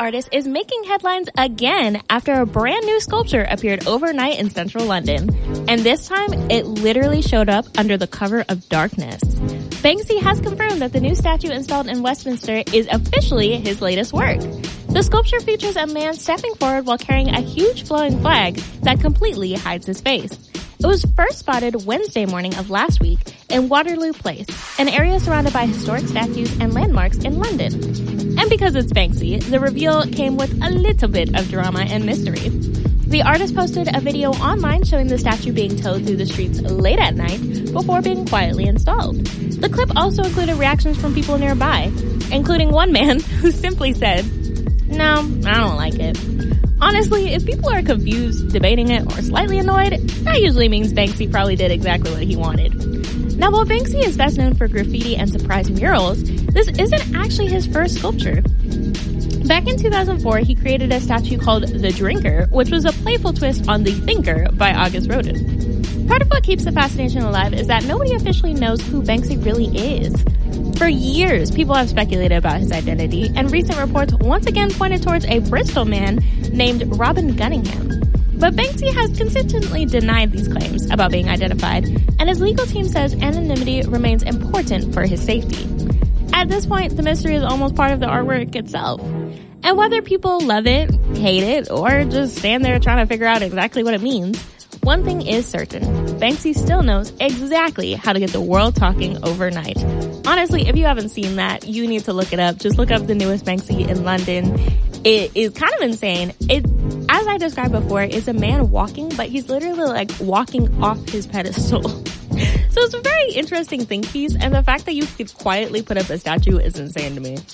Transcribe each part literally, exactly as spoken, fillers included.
artist is making headlines again after a brand new sculpture appeared overnight in central London. And this time, it literally showed up under the cover of darkness. Banksy has confirmed that the new statue installed in Westminster is officially his latest work. The sculpture features a man stepping forward while carrying a huge flowing flag that completely hides his face. It was first spotted Wednesday morning of last week in Waterloo Place, an area surrounded by historic statues and landmarks in London. And because it's Banksy, the reveal came with a little bit of drama and mystery. The artist posted a video online showing the statue being towed through the streets late at night before being quietly installed. The clip also included reactions from people nearby, including one man who simply said, "No, I don't like it." Honestly, if people are confused, debating it, or slightly annoyed, that usually means Banksy probably did exactly what he wanted. Now, while Banksy is best known for graffiti and surprise murals, this isn't actually his first sculpture. Back in two thousand four, he created a statue called The Drinker, which was a playful twist on The Thinker by August Rodin. Part of what keeps the fascination alive is that nobody officially knows who Banksy really is. For years, people have speculated about his identity, and recent reports once again pointed towards a Bristol man named Robin Gunningham. But Banksy has consistently denied these claims about being identified, and his legal team says anonymity remains important for his safety. At this point, the mystery is almost part of the artwork itself. And whether people love it, hate it, or just stand there trying to figure out exactly what it means, one thing is certain. Banksy still knows exactly how to get the world talking overnight. Honestly, if you haven't seen that, you need to look it up. Just look up the newest Banksy in London. It is kind of insane. It, as I described before, it's a man walking, but he's literally like walking off his pedestal. So it's a very interesting think piece, and the fact that you could quietly put up a statue is insane to me.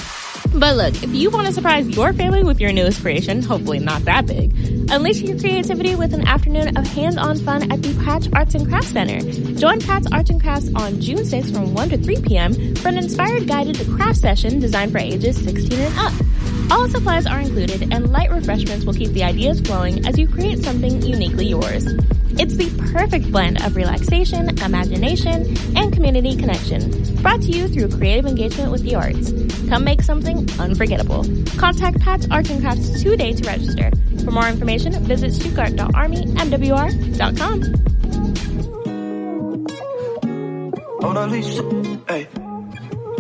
But look, if you want to surprise your family with your newest creation, hopefully not that big, unleash your creativity with an afternoon of hands-on fun at the Patch Arts and Crafts Center. Join Patch Arts and Crafts on June sixth from one to three p.m. for an inspired guided craft session designed for ages sixteen and up. All supplies are included, and light refreshments will keep the ideas flowing as you create something uniquely yours. It's the perfect blend of relaxation, imagination, and community connection. Brought to you through creative engagement with the arts. Come make something unforgettable. Contact Patch Arts and Crafts today to register. For more information, visit stuttgart dot army m w r dot com. Mona Lisa, hey.